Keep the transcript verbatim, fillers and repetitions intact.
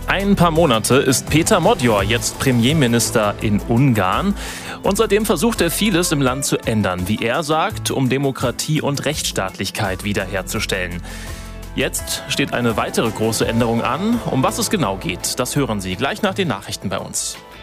Ein paar Monate ist Péter Modor jetzt Premierminister in Ungarn. Und seitdem versucht er vieles im Land zu ändern, wie er sagt, um Demokratie und Rechtsstaatlichkeit wiederherzustellen. Jetzt steht eine weitere große Änderung an. Um was es genau geht, das hören Sie gleich nach den Nachrichten bei uns.